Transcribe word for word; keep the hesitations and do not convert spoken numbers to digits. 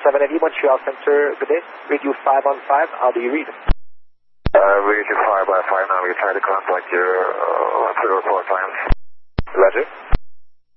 seven eighty, Montreal Center, good day. Radio five on five, how do you read? Uh, radio five by five now, we try to contact your uh, report times. Roger.